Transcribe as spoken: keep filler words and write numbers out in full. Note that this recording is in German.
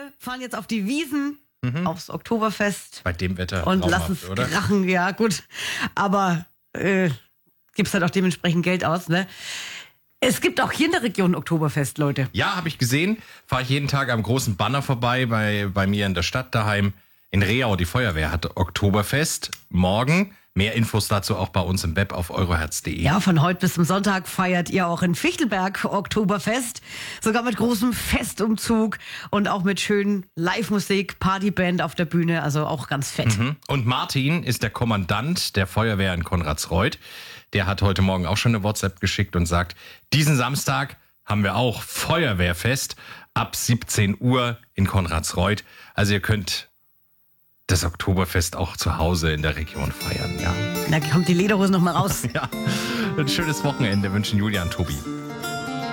fahren jetzt auf die Wiesen, mhm. aufs Oktoberfest. Bei dem Wetter und lassen es oder? krachen, ja gut. Aber äh, gibt's halt auch dementsprechend Geld aus, ne? Es gibt auch hier in der Region Oktoberfest, Leute. Ja, habe ich gesehen. Fahre ich jeden Tag am großen Banner vorbei bei, bei mir in der Stadt daheim. In Rehau, die Feuerwehr hat Oktoberfest. Morgen. Mehr Infos dazu auch bei uns im Web auf euroherz punkt de. Ja, von heute bis zum Sonntag feiert ihr auch in Fichtelberg Oktoberfest. Sogar mit großem Festumzug und auch mit schönen Live-Musik, Partyband auf der Bühne. Also auch ganz fett. Mhm. Und Martin ist der Kommandant der Feuerwehr in Konradsreuth. Der hat heute Morgen auch schon eine WhatsApp geschickt und sagt, diesen Samstag haben wir auch Feuerwehrfest ab siebzehn Uhr in Konradsreuth. Also ihr könnt das Oktoberfest auch zu Hause in der Region feiern, ja. Da kommt die Lederhose noch mal raus. Ja, ein schönes Wochenende wünschen Julia und Tobi.